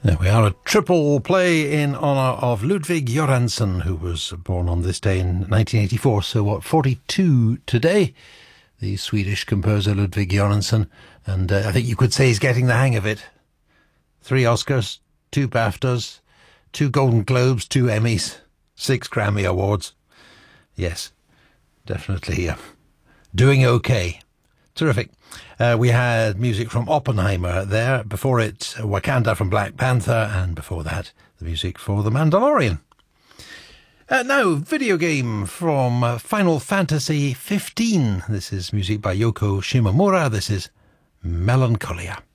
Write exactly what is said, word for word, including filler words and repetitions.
There we are, a triple play in honour of Ludwig Göransson, who was born on this day in nineteen eighty-four, so what, forty-two today, the Swedish composer Ludwig Göransson, and uh, I think you could say he's getting the hang of it. Three Oscars, two BAFTAs, two Golden Globes, two Emmys, six Grammy Awards. Yes, definitely uh, doing okay. Terrific. Uh, we had music from Oppenheimer there. Before it, Wakanda from Black Panther. And before that, the music for The Mandalorian. Uh, now, video game from uh, Final Fantasy fifteen. This is music by Yoko Shimomura. This is Melancholia.